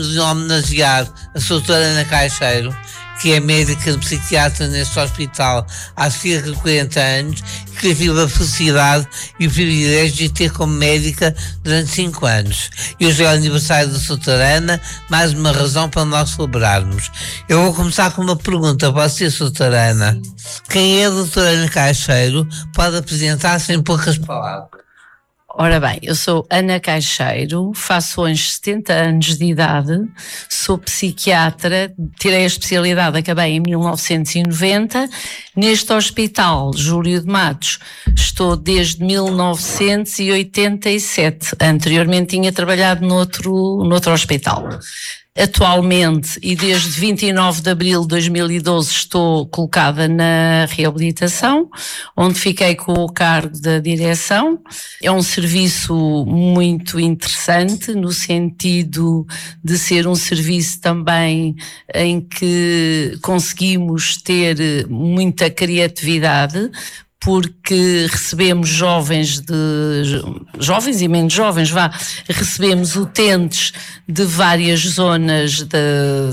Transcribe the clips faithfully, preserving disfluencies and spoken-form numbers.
de homenagear a doutora Ana Caixeiro, que é médica psiquiatra neste hospital há cerca de quarenta anos, que tive a felicidade e o privilégio de ter como médica durante cinco anos. E hoje é o aniversário da doutora Ana, mais uma razão para nós celebrarmos. Eu vou começar com uma pergunta para você, doutora Ana. Quem é a doutora Ana Caixeiro? Pode apresentar-se em poucas palavras. Ora bem, eu sou Ana Caixeiro, faço hoje setenta anos de idade, sou psiquiatra, tirei a especialidade, acabei em mil novecentos e noventa, neste hospital, Júlio de Matos, estou desde mil novecentos e oitenta e sete, anteriormente tinha trabalhado noutro, noutro hospital. Atualmente, e desde vinte e nove de abril de dois mil e doze, estou colocada na reabilitação, onde fiquei com o cargo da direção. É um serviço muito interessante, no sentido de ser um serviço também em que conseguimos ter muita criatividade, porque recebemos jovens de jovens e menos jovens, vá, recebemos utentes de várias zonas da,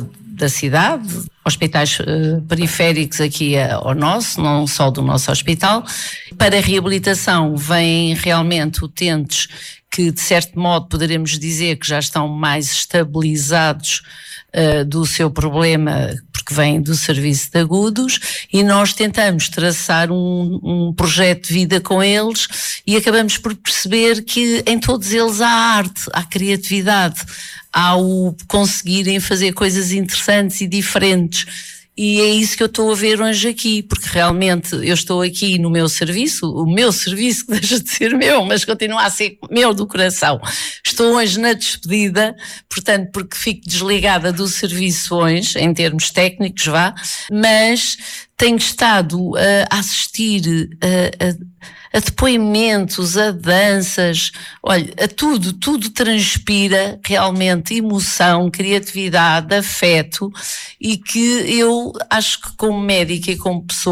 da cidade, hospitais uh, periféricos aqui ao nosso, não só do nosso hospital. Para a reabilitação vêm realmente utentes que, de certo modo, poderemos dizer que já estão mais estabilizados uh, do seu problema, que vem do serviço de agudos, e nós tentamos traçar um, um projeto de vida com eles e acabamos por perceber que em todos eles há arte, há criatividade, há o conseguirem fazer coisas interessantes e diferentes. E é isso que eu estou a ver hoje aqui, porque realmente eu estou aqui no meu serviço, o meu serviço que deixa de ser meu, mas continua a ser meu do coração. Estou hoje na despedida, portanto, porque fico desligada do serviço hoje, em termos técnicos, vá, mas tenho estado a assistir a, a a depoimentos, a danças, olha, a tudo, tudo transpira realmente emoção, criatividade, afeto, e que eu acho que como médica e como pessoa